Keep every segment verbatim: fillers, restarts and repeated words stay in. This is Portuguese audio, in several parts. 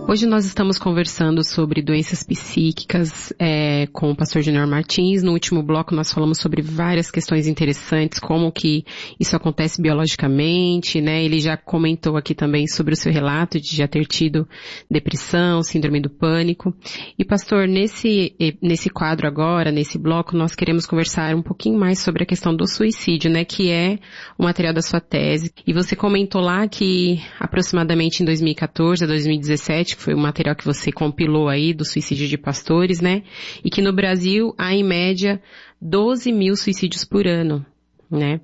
Hoje nós estamos conversando sobre doenças psíquicas é, com o pastor Junior Martins. No último bloco nós falamos sobre várias questões interessantes, como que isso acontece biologicamente, né? Ele já comentou aqui também sobre o seu relato de já ter tido depressão, síndrome do pânico. E pastor, nesse, nesse quadro agora, nesse bloco, nós queremos conversar um pouquinho mais sobre a questão do suicídio, né? Que é o material da sua tese. E você comentou lá que aproximadamente em dois mil e quatorze a dois mil e dezessete, que foi o material que você compilou aí do suicídio de pastores, né? E que no Brasil há em média doze mil suicídios por ano, né?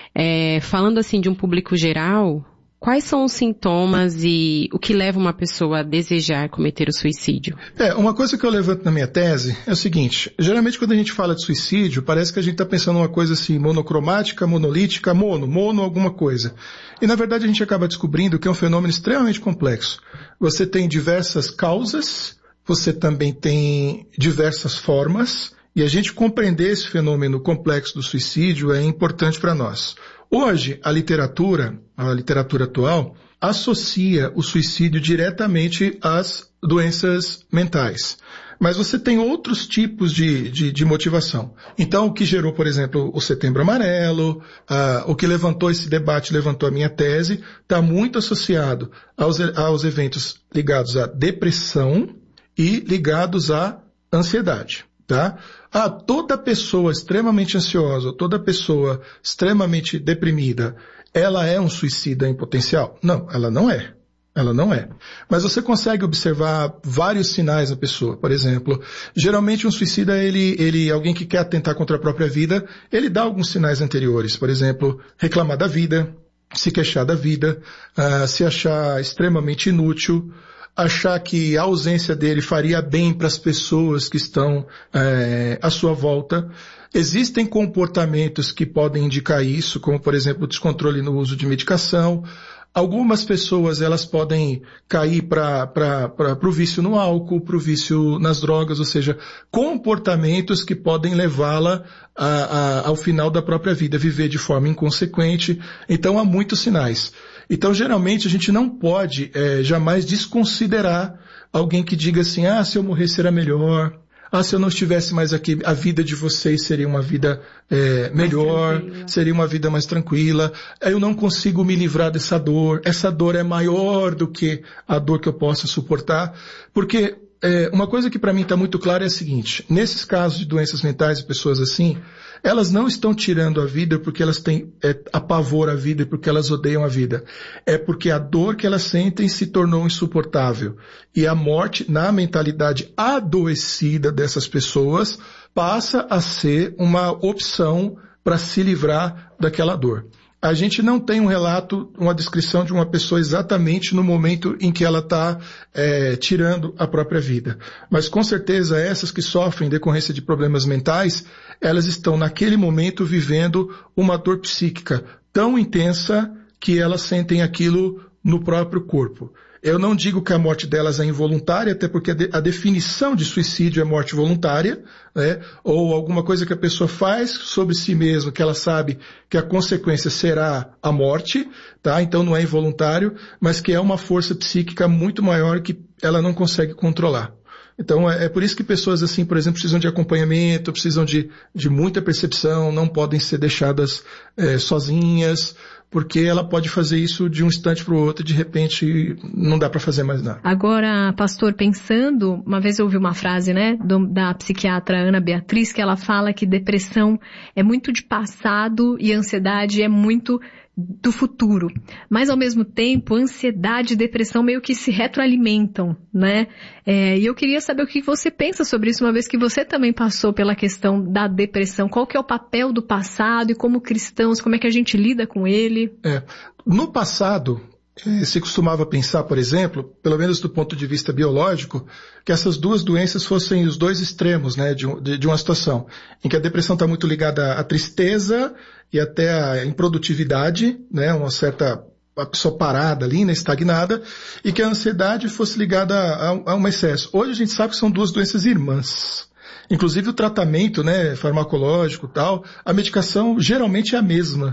É, falando assim de um público geral, quais são os sintomas e o que leva uma pessoa a desejar cometer o suicídio? É, uma coisa que eu levanto na minha tese é o seguinte: geralmente quando a gente fala de suicídio, parece que a gente está pensando uma coisa assim, monocromática, monolítica, mono, mono alguma coisa. E na verdade a gente acaba descobrindo que é um fenômeno extremamente complexo. Você tem diversas causas, você também tem diversas formas, e a gente compreender esse fenômeno complexo do suicídio é importante para nós. Hoje, a literatura, a literatura atual, associa o suicídio diretamente às doenças mentais. Mas você tem outros tipos de, de, de motivação. Então, o que gerou, por exemplo, o Setembro Amarelo, ah, o que levantou esse debate, levantou a minha tese, está muito associado aos, aos eventos ligados à depressão e ligados à ansiedade. Tá? Ah, toda pessoa extremamente ansiosa, toda pessoa extremamente deprimida, ela é um suicida em potencial? Não, ela não é. Ela não é. Mas você consegue observar vários sinais na pessoa. Por exemplo, geralmente um suicida, ele, ele, alguém que quer atentar contra a própria vida, ele dá alguns sinais anteriores. Por exemplo, reclamar da vida, se queixar da vida, uh, se achar extremamente inútil, achar que a ausência dele faria bem para as pessoas que estão é, à sua volta. Existem comportamentos que podem indicar isso, como, por exemplo, o descontrole no uso de medicação. Algumas pessoas, elas podem cair para o vício no álcool, para o vício nas drogas, ou seja, comportamentos que podem levá-la a, a, ao final da própria vida, viver de forma inconsequente. Então, há muitos sinais. Então, geralmente, a gente não pode é, jamais desconsiderar alguém que diga assim, ah, se eu morrer será melhor, ah, se eu não estivesse mais aqui, a vida de vocês seria uma vida é, melhor, seria uma vida mais tranquila, eu não consigo me livrar dessa dor, essa dor é maior do que a dor que eu possa suportar, porque é, uma coisa que para mim está muito clara é a seguinte: nesses casos de doenças mentais e pessoas assim, elas não estão tirando a vida porque elas têm é, apavor à vida e porque elas odeiam a vida. É porque a dor que elas sentem se tornou insuportável. E a morte, na mentalidade adoecida dessas pessoas, passa a ser uma opção para se livrar daquela dor. A gente não tem um relato, uma descrição de uma pessoa exatamente no momento em que ela está é, tirando a própria vida. Mas com certeza essas que sofrem decorrência de problemas mentais, elas estão naquele momento vivendo uma dor psíquica tão intensa que elas sentem aquilo no próprio corpo. Eu não digo que a morte delas é involuntária, até porque a, de, a definição de suicídio é morte voluntária, né? Ou alguma coisa que a pessoa faz sobre si mesma, que ela sabe que a consequência será a morte, tá? Então não é involuntário, mas que é uma força psíquica muito maior que ela não consegue controlar. Então é, é por isso que pessoas assim, por exemplo, precisam de acompanhamento, precisam de, de muita percepção, não podem ser deixadas é, sozinhas, porque ela pode fazer isso de um instante para o outro e de repente não dá para fazer mais nada. Agora, pastor, pensando, uma vez eu ouvi uma frase, né, do, da psiquiatra Ana Beatriz, que ela fala que depressão é muito de passado e ansiedade é muito do futuro. Mas, ao mesmo tempo, ansiedade e depressão meio que se retroalimentam, né? É, e eu queria saber o que você pensa sobre isso, uma vez que você também passou pela questão da depressão. Qual que é o papel do passado e como cristãos, como é que a gente lida com ele? É, no passado, se costumava pensar, por exemplo, pelo menos do ponto de vista biológico, que essas duas doenças fossem os dois extremos, né, de, de, de uma situação, em que a depressão está muito ligada à tristeza e até à improdutividade, né, uma certa a pessoa parada ali, né, estagnada, e que a ansiedade fosse ligada a, a, a um excesso. Hoje a gente sabe que são duas doenças irmãs. Inclusive o tratamento, né, farmacológico e tal, a medicação geralmente é a mesma.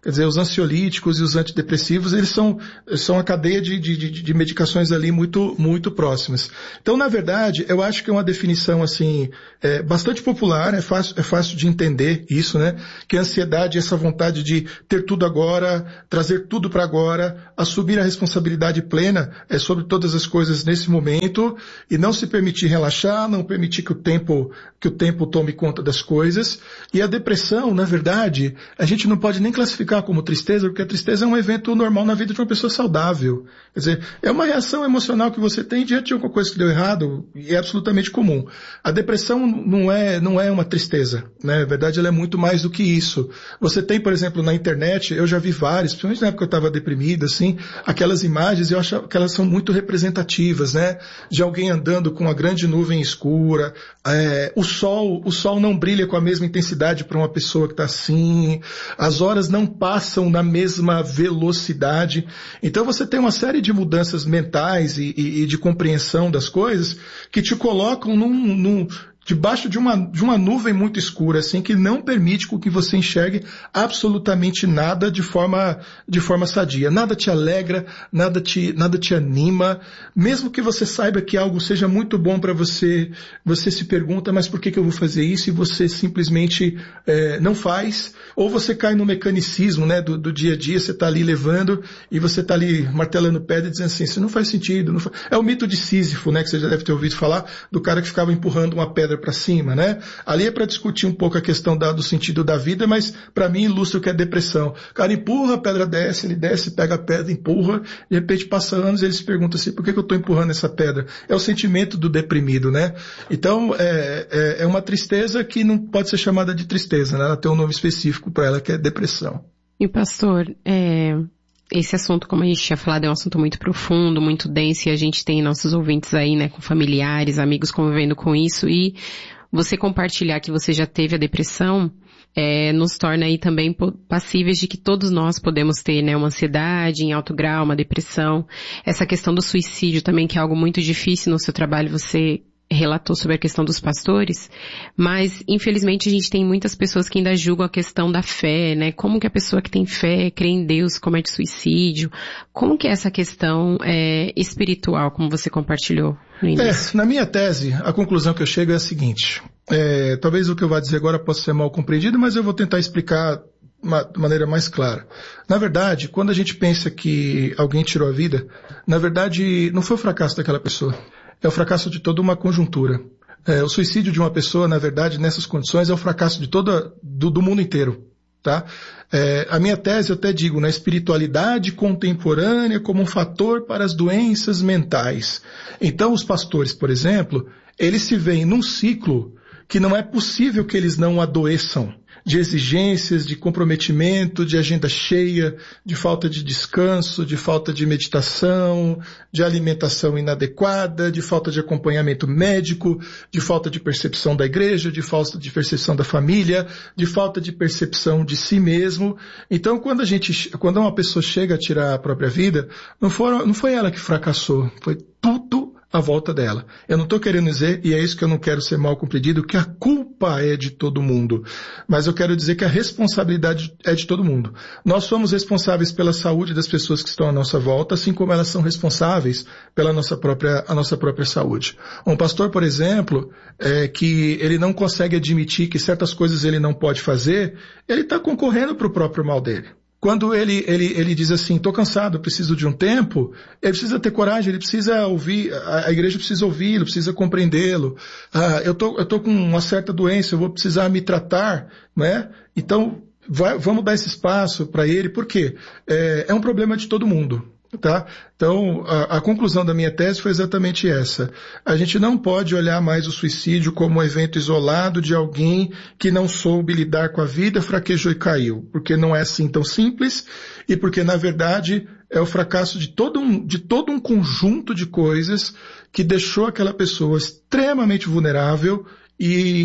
Quer dizer, os ansiolíticos e os antidepressivos, eles são, são uma cadeia de, de, de medicações ali muito, muito próximas. Então, na verdade, eu acho que é uma definição, assim, é, bastante popular, é fácil, é fácil de entender isso, né? Que a ansiedade é essa vontade de ter tudo agora, trazer tudo para agora, assumir a responsabilidade plena é, sobre todas as coisas nesse momento e não se permitir relaxar, não permitir que o tempo, que o tempo tome conta das coisas. E a depressão, na verdade, a gente não pode nem classificar como tristeza, porque a tristeza é um evento normal na vida de uma pessoa saudável. Quer dizer, é uma reação emocional que você tem diante de alguma coisa que deu errado e é absolutamente comum. A depressão não é, não é uma tristeza, né? Na verdade, ela é muito mais do que isso. Você tem, por exemplo, na internet, eu já vi várias, principalmente na época que eu estava deprimido, assim, aquelas imagens, eu acho que elas são muito representativas, né? De alguém andando com uma grande nuvem escura, é, o sol, o sol não brilha com a mesma intensidade para uma pessoa que está assim, as horas não passam na mesma velocidade. Então você tem uma série de mudanças mentais e, e, e de compreensão das coisas que te colocam num, num debaixo de uma, de uma nuvem muito escura, assim, que não permite com que você enxergue absolutamente nada de forma, de forma sadia. Nada te alegra, nada te, nada te anima. Mesmo que você saiba que algo seja muito bom para você, você se pergunta, mas por que, que eu vou fazer isso? E você simplesmente é, não faz. Ou você cai no mecanicismo, né, do, do dia a dia, você está ali levando e você está ali martelando pedra e dizendo assim, isso não faz sentido. Não faz... É o mito de Sísifo, né, que você já deve ter ouvido falar, do cara que ficava empurrando uma pedra para cima, né? Ali é para discutir um pouco a questão da, do sentido da vida, mas para mim ilustra o que é depressão. O cara empurra, a pedra desce, ele desce, pega a pedra, empurra, de repente passa anos e ele se pergunta assim, por que, que eu estou empurrando essa pedra? É o sentimento do deprimido, né? Então, é, é, é uma tristeza que não pode ser chamada de tristeza, né? Ela tem um nome específico para ela, que é depressão. E pastor, é... esse assunto, como a gente tinha falado, é um assunto muito profundo, muito denso, e a gente tem nossos ouvintes aí, né, com familiares, amigos convivendo com isso, e você compartilhar que você já teve a depressão, é, nos torna aí também passíveis de que todos nós podemos ter, né, uma ansiedade em alto grau, uma depressão. Essa questão do suicídio também, que é algo muito difícil no seu trabalho, você relatou sobre a questão dos pastores, mas infelizmente a gente tem muitas pessoas que ainda julgam a questão da fé, né? Como que a pessoa que tem fé, crê em Deus, comete suicídio? Como que é essa questão é, espiritual, como você compartilhou no início? É, na minha tese, a conclusão que eu chego é a seguinte, é, talvez o que eu vou dizer agora possa ser mal compreendido, mas eu vou tentar explicar de maneira mais clara. Na verdade, quando a gente pensa que alguém tirou a vida, na verdade não foi o fracasso daquela pessoa. É o fracasso de toda uma conjuntura. É, o suicídio de uma pessoa, na verdade, nessas condições, é o fracasso de toda, do, do mundo inteiro. Tá? É, a minha tese, eu até digo, na espiritualidade contemporânea como um fator para as doenças mentais. Então, os pastores, por exemplo, eles se veem num ciclo que não é possível que eles não adoeçam. De exigências, de comprometimento, de agenda cheia, de falta de descanso, de falta de meditação, de alimentação inadequada, de falta de acompanhamento médico, de falta de percepção da igreja, de falta de percepção da família, de falta de percepção de si mesmo. Então, quando a gente, quando uma pessoa chega a tirar a própria vida, não foi, não foi ela que fracassou, foi tudo à volta dela. Eu não estou querendo dizer, e é isso que eu não quero ser mal compreendido, que a culpa é de todo mundo. Mas eu quero dizer que a responsabilidade é de todo mundo. Nós somos responsáveis pela saúde das pessoas que estão à nossa volta, assim como elas são responsáveis pela nossa própria, a nossa própria saúde. Um pastor, por exemplo, é, que ele não consegue admitir que certas coisas ele não pode fazer, ele está concorrendo para o próprio mal dele. Quando ele, ele, ele diz assim, estou cansado, preciso de um tempo, ele precisa ter coragem, ele precisa ouvir, a, a igreja precisa ouvi-lo, precisa compreendê-lo. Ah, eu tô, eu tô com uma certa doença, eu vou precisar me tratar, né? Então, vai, vamos dar esse espaço para ele, por quê? É, é um problema de todo mundo. Tá? Então, a, a conclusão da minha tese foi exatamente essa. A gente não pode olhar mais o suicídio como um evento isolado de alguém que não soube lidar com a vida, fraquejou e caiu. Porque não é assim tão simples e porque, na verdade, é o fracasso de todo um, de todo um conjunto de coisas que deixou aquela pessoa extremamente vulnerável e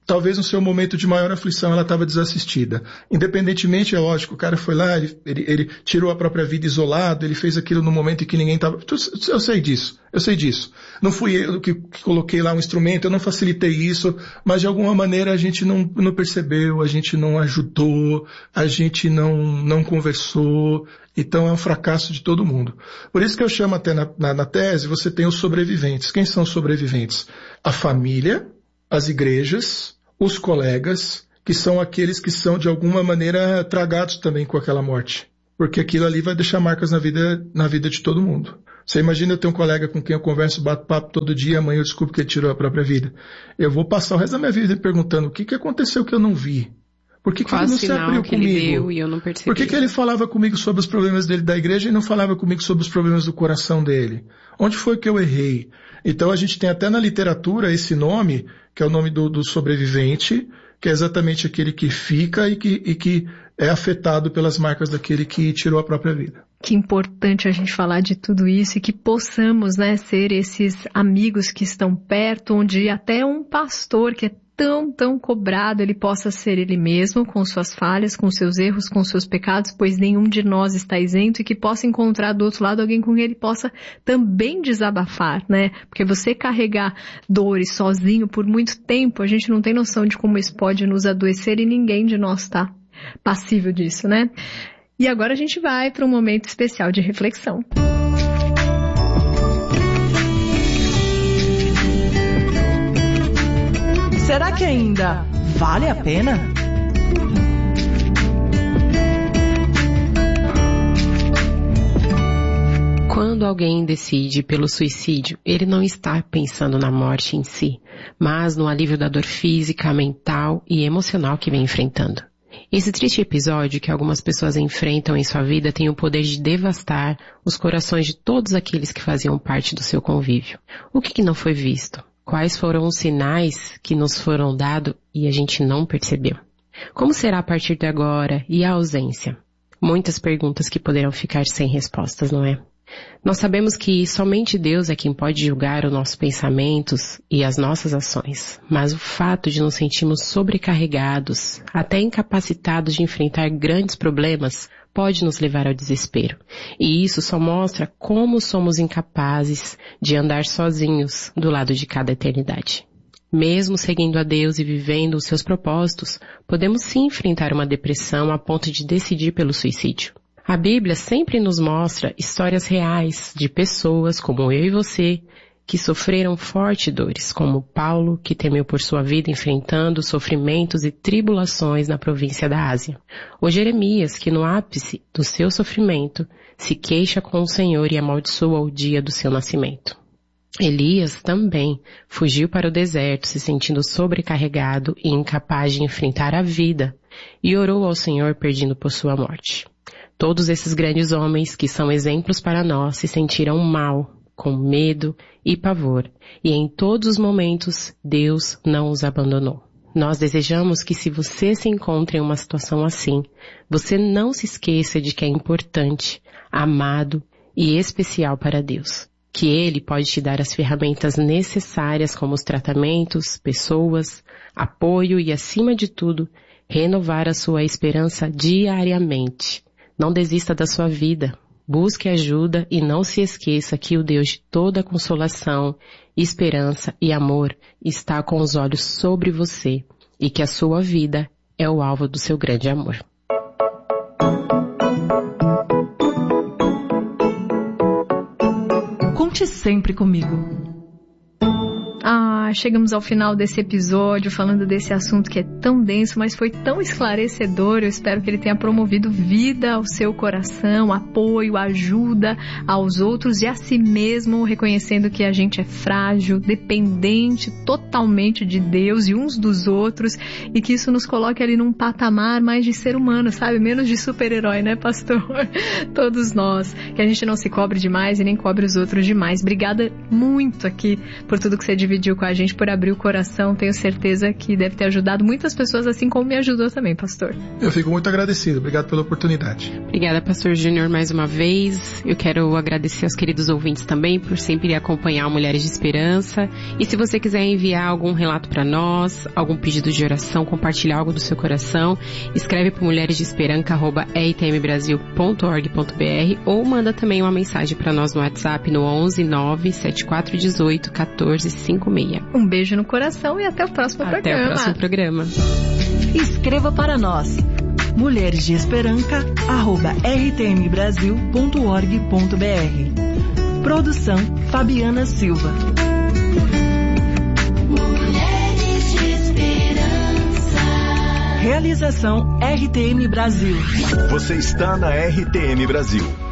talvez no seu momento de maior aflição ela estava desassistida. Independentemente, é lógico, o cara foi lá, ele, ele, ele tirou a própria vida isolado, ele fez aquilo no momento em que ninguém estava... Eu sei disso, eu sei disso. Não fui eu que, que coloquei lá um instrumento, eu não facilitei isso, mas de alguma maneira a gente não, não percebeu, a gente não ajudou, a gente não, não conversou, então é um fracasso de todo mundo. Por isso que eu chamo até na, na, na tese, você tem os sobreviventes. Quem são os sobreviventes? A família, as igrejas, os colegas, que são aqueles que são de alguma maneira tragados também com aquela morte. Porque aquilo ali vai deixar marcas na vida, na vida de todo mundo. Você imagina eu ter um colega com quem eu converso, bato papo todo dia, amanhã eu descubro que ele tirou a própria vida. Eu vou passar o resto da minha vida perguntando o que, que aconteceu que eu não vi. Por que, que ele não se abriu que comigo? Ele deu e eu não percebi. Por que, que ele falava comigo sobre os problemas dele da igreja e não falava comigo sobre os problemas do coração dele? Onde foi que eu errei? Então a gente tem até na literatura esse nome, que é o nome do, do sobrevivente, que é exatamente aquele que fica e que, e que é afetado pelas marcas daquele que tirou a própria vida. Que importante a gente falar de tudo isso e que possamos, né, ser esses amigos que estão perto, onde até um pastor que é tão, tão cobrado, ele possa ser ele mesmo, com suas falhas, com seus erros, com seus pecados, pois nenhum de nós está isento, e que possa encontrar do outro lado alguém com quem ele possa também desabafar, né? Porque você carregar dores sozinho por muito tempo, a gente não tem noção de como isso pode nos adoecer e ninguém de nós está passível disso, né? E agora a gente vai para um momento especial de reflexão. Será que ainda vale a pena? Quando alguém decide pelo suicídio, ele não está pensando na morte em si, mas no alívio da dor física, mental e emocional que vem enfrentando. Esse triste episódio que algumas pessoas enfrentam em sua vida tem o poder de devastar os corações de todos aqueles que faziam parte do seu convívio. O que, que não foi visto? Quais foram os sinais que nos foram dados e a gente não percebeu? Como será a partir de agora e a ausência? Muitas perguntas que poderão ficar sem respostas, não é? Nós sabemos que somente Deus é quem pode julgar os nossos pensamentos e as nossas ações, mas o fato de nos sentirmos sobrecarregados, até incapacitados de enfrentar grandes problemas, pode nos levar ao desespero. E isso só mostra como somos incapazes de andar sozinhos do lado de cada eternidade. Mesmo seguindo a Deus e vivendo os seus propósitos, podemos sim enfrentar uma depressão a ponto de decidir pelo suicídio. A Bíblia sempre nos mostra histórias reais de pessoas como eu e você, que sofreram fortes dores, como Paulo, que temeu por sua vida enfrentando sofrimentos e tribulações na província da Ásia. Ou Jeremias, que no ápice do seu sofrimento se queixa com o Senhor e amaldiçoa o dia do seu nascimento. Elias também fugiu para o deserto, se sentindo sobrecarregado e incapaz de enfrentar a vida, e orou ao Senhor pedindo por sua morte. Todos esses grandes homens, que são exemplos para nós, se sentiram mal, com medo e pavor, e em todos os momentos Deus não os abandonou. Nós desejamos que, se você se encontra em uma situação assim, você não se esqueça de que é importante, amado e especial para Deus, que Ele pode te dar as ferramentas necessárias como os tratamentos, pessoas, apoio e, acima de tudo, renovar a sua esperança diariamente. Não desista da sua vida, busque ajuda e não se esqueça que o Deus de toda consolação, esperança e amor está com os olhos sobre você e que a sua vida é o alvo do seu grande amor. Conte sempre comigo. Ah, chegamos ao final desse episódio falando desse assunto que é tão denso, mas foi tão esclarecedor. Eu espero que ele tenha promovido vida ao seu coração, apoio, ajuda aos outros e a si mesmo, reconhecendo que a gente é frágil, dependente totalmente de Deus e uns dos outros, e que isso nos coloque ali num patamar mais de ser humano, sabe? Menos de super-herói, né, pastor? Todos nós. Que a gente não se cobre demais e nem cobre os outros demais. Obrigada muito aqui por tudo que você dividiu com a gente, por abrir o coração. Tenho certeza que deve ter ajudado muitas pessoas, assim como me ajudou também, pastor. Eu fico muito agradecido. Obrigado pela oportunidade. Obrigada, pastor Júnior, mais uma vez. Eu quero agradecer aos queridos ouvintes também por sempre acompanhar o Mulheres de Esperança. E se você quiser enviar algum relato para nós, algum pedido de oração, compartilhar algo do seu coração, escreve para mulheresdeesperanca arroba e t m brasil ponto org ponto b r ou manda também uma mensagem para nós no WhatsApp no onze nove sete quatro um oito um quatro cinco seis. Um beijo no coração e até o próximo até programa. Até o próximo programa. Escreva para nós. mulheres de esperanca arroba r t m brasil ponto org ponto b r. Produção Fabiana Silva. Mulheres de Esperança. Realização R T M Brasil. Você está na R T M Brasil.